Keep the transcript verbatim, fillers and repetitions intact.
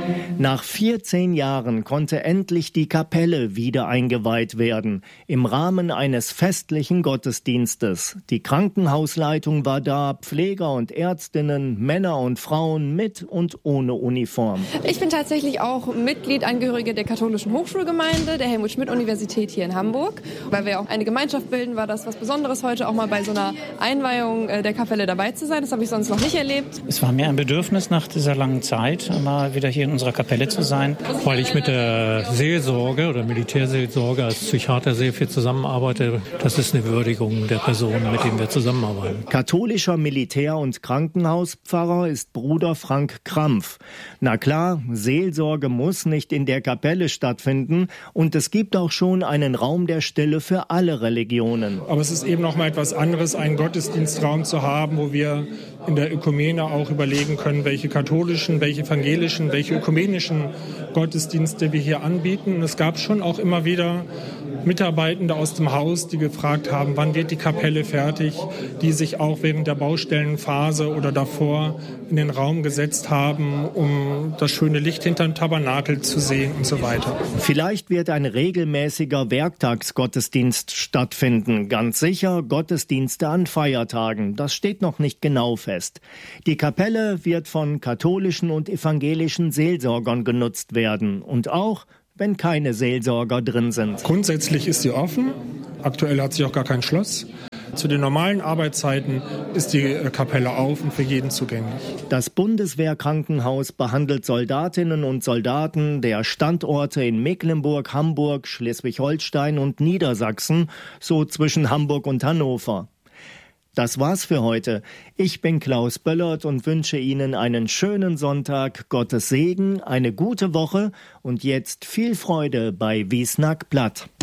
Nach vierzehn Jahren konnte endlich die Kapelle wieder eingeweiht werden, im Rahmen eines festlichen Gottesdienstes. Die Krankenhausleitung war da, Pfleger und Ärztinnen, Männer und Frauen mit und ohne Uniform. Ich bin tatsächlich auch Mitglied, Angehörige der katholischen Hochschulgemeinde, der Helmut-Schmidt-Universität hier in Hamburg. Weil wir auch eine Gemeinschaft bilden, war das was Besonderes heute, auch mal bei so einer Einweihung der Kapelle dabei zu sein. Das habe ich sonst noch nicht erlebt. Es war mir ein Bedürfnis nach dieser langen Zeit, mal wieder hier in unserer Kapelle zu sein. Weil ich mit der Seelsorge oder Militärseelsorge als Psychiater sehr viel zusammenarbeite. Das ist eine Würdigung der Personen, mit denen wir zusammenarbeiten. Katholischer Militär- und Krankenhauspfarrer ist Bruder Frank Krampf. Na klar, Seelsorge muss nicht in der Kapelle stattfinden und es gibt auch schon einen Raum der Stille für alle Religionen. Aber es ist eben noch mal etwas anderes, einen Gottesdienstraum zu haben, wo wir in der Ökumene auch überlegen können, welche katholischen, welche evangelischen, welche ökumenischen Gottesdienste wir hier anbieten. Und es gab schon auch immer wieder Mitarbeitende aus dem Haus, die gefragt haben, wann wird die Kapelle fertig, die sich auch während der Baustellenphase oder davor in den Raum gesetzt haben, um das schöne Licht hinterm Tabernakel zu sehen und so weiter. Vielleicht wird ein regelmäßiger Werktagsgottesdienst stattfinden. Ganz sicher Gottesdienste an Feiertagen. Das steht noch nicht genau fest. Die Kapelle wird von katholischen und evangelischen Seelsorgern genutzt werden. Und auch wenn keine Seelsorger drin sind. Grundsätzlich ist sie offen. Aktuell hat sie auch gar kein Schloss. Zu den normalen Arbeitszeiten ist die Kapelle auf und für jeden zugänglich. Das Bundeswehrkrankenhaus behandelt Soldatinnen und Soldaten der Standorte in Mecklenburg, Hamburg, Schleswig-Holstein und Niedersachsen, so zwischen Hamburg und Hannover. Das war's für heute. Ich bin Klaus Böllert und wünsche Ihnen einen schönen Sonntag, Gottes Segen, eine gute Woche und jetzt viel Freude bei Wiesnack Platt.